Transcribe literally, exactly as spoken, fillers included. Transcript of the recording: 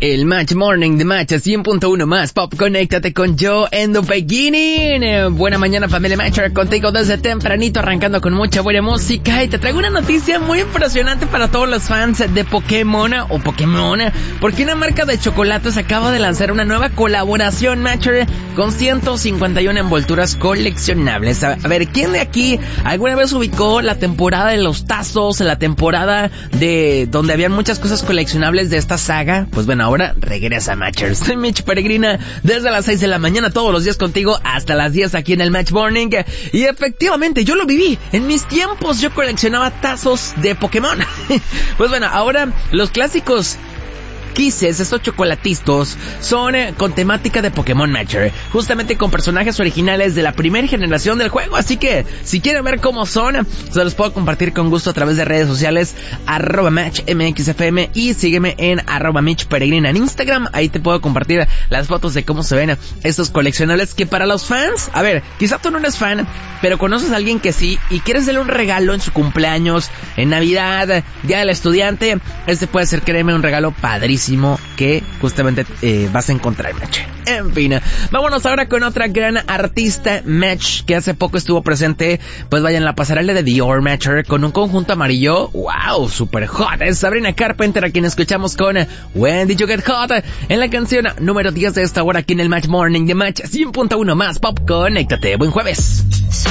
El Match Morning de Match cien punto uno más Pop. Conéctate con Joe en the beginning. Eh, buena mañana, familia Matcher, contigo desde tempranito, arrancando con mucha buena música. Y te traigo una noticia muy impresionante para todos los fans de Pokémon o Pokémon, porque una marca de chocolates acaba de lanzar una nueva colaboración, Matcher, con ciento cincuenta y una envolturas coleccionables. A, a ver, ¿quién de aquí alguna vez ubicó la temporada de los tazos, la temporada de donde habían muchas cosas coleccionables de esta saga? Pues bueno, ahora regresa Matchers. Soy Mitch Peregrina, desde las seis de la mañana todos los días contigo hasta las diez aquí en el Match Morning. Y efectivamente, yo lo viví. En mis tiempos yo coleccionaba tazos de Pokémon. Pues bueno, ahora los clásicos Kisses, estos chocolatistos, son eh, con temática de Pokémon Matcher, justamente con personajes originales de la primera generación del juego. Así que, si quieren ver cómo son, se los puedo compartir con gusto a través de redes sociales, arroba matchmxfm, y sígueme en arroba Mitch Peregrina en Instagram. Ahí te puedo compartir las fotos de cómo se ven estos coleccionables, que para los fans, a ver, quizá tú no eres fan, pero conoces a alguien que sí, y quieres darle un regalo en su cumpleaños, en Navidad, Día del Estudiante. Este puede ser, créeme, un regalo padrísimo que justamente eh, vas a encontrar, Match. En fin, vámonos ahora con otra gran artista, Match, que hace poco estuvo presente, pues vaya, en la pasarela de Dior, Matcher, con un conjunto amarillo, wow, super hot. Es Sabrina Carpenter, a quien escuchamos con When Did You Get Hot, en la canción número diez de esta hora aquí en el Match Morning de Match cien punto uno más Pop. Conéctate, buen jueves.